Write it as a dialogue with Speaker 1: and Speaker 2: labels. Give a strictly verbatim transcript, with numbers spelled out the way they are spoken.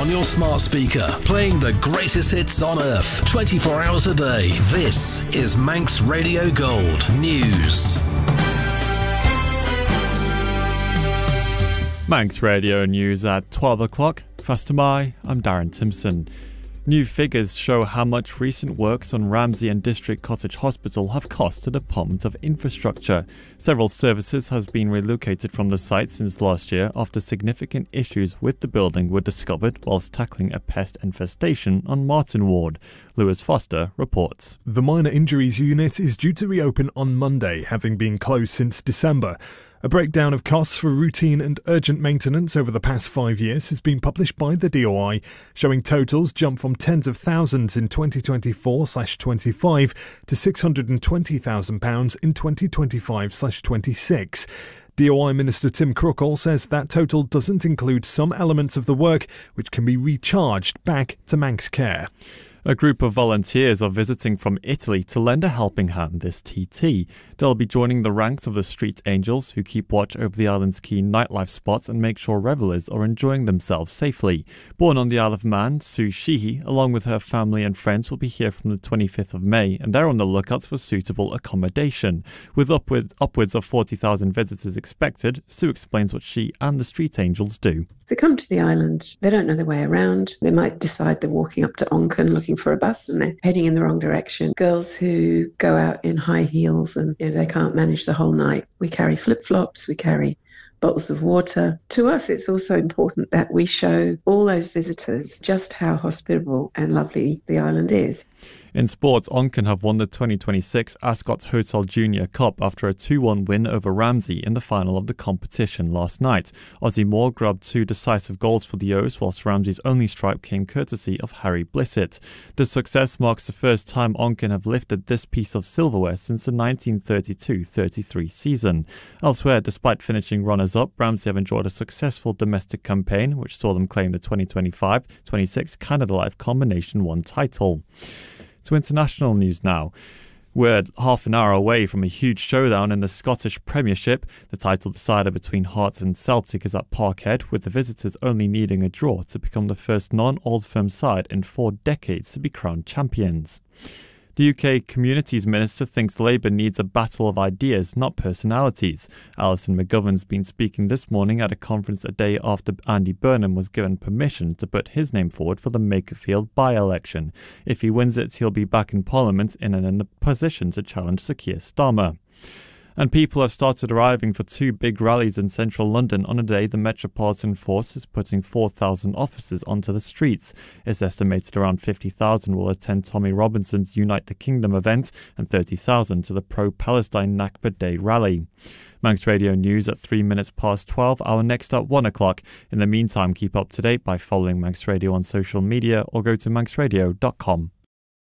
Speaker 1: on your smart speaker, playing the greatest hits on earth, twenty-four hours a day. This is Manx Radio Gold News.
Speaker 2: Manx Radio News at twelve o'clock. Faster my, I'm Darren Timpson. New figures show how much recent works on Ramsey and District Cottage Hospital have cost the Department of Infrastructure. Several services have been relocated from the site since last year after significant issues with the building were discovered whilst tackling a pest infestation on Martin Ward. Lewis Foster reports.
Speaker 3: The minor injuries unit is due to reopen on Monday, having been closed since December. A breakdown of costs for routine and urgent maintenance over the past five years has been published by the D O I, showing totals jump from tens of thousands in twenty twenty-four twenty-five to six hundred twenty thousand pounds in twenty twenty-five twenty-six. D O I Minister Tim Crookall says that total doesn't include some elements of the work which can be recharged back to Manx Care.
Speaker 2: A group of volunteers are visiting from Italy to lend a helping hand this T T. They'll be joining the ranks of the Street Angels, who keep watch over the island's key nightlife spots and make sure revellers are enjoying themselves safely. Born on the Isle of Man, Sue Sheehy, along with her family and friends, will be here from the twenty-fifth of May, and they're on the lookout for suitable accommodation. With upward, upwards of forty thousand visitors expected, Sue explains what she and the Street Angels do.
Speaker 4: They come to the island, they don't know their way around. They might decide they're walking up to Onken looking for a bus and they're heading in the wrong direction. Girls who go out in high heels and you know, they can't manage the whole night. We carry flip-flops, we carry bottles of water. To us, it's also important that we show all those visitors just how hospitable and lovely the island is.
Speaker 2: In sports, Onken have won the twenty twenty-six Ascot Hotel Junior Cup after a two one win over Ramsey in the final of the competition last night. Ozzy Moore grabbed two decisive goals for the O's, whilst Ramsey's only stripe came courtesy of Harry Blissett. The success marks the first time Onken have lifted this piece of silverware since the nineteen thirty-two thirty-three season. Elsewhere, despite finishing runners-up, Ramsey have enjoyed a successful domestic campaign, which saw them claim the twenty twenty-five twenty-six Canada Life Combination one title. To international news now. We're half an hour away from a huge showdown in the Scottish Premiership. The title decider between Hearts and Celtic is at Parkhead, with the visitors only needing a draw to become the first non-Old Firm side in four decades to be crowned champions. The U K Communities Minister thinks Labour needs a battle of ideas, not personalities. Alison McGovern's been speaking this morning at a conference a day after Andy Burnham was given permission to put his name forward for the Makerfield by-election. If he wins it, he'll be back in Parliament in a position to challenge Sir Keir Starmer. And people have started arriving for two big rallies in central London on a day the Metropolitan Force is putting four thousand officers onto the streets. It's estimated around fifty thousand will attend Tommy Robinson's Unite the Kingdom event and thirty thousand to the pro-Palestine Nakba Day rally. Manx Radio News at three minutes past twelve, our next at one o'clock. In the meantime, keep up to date by following Manx Radio on social media or go to manx radio dot com.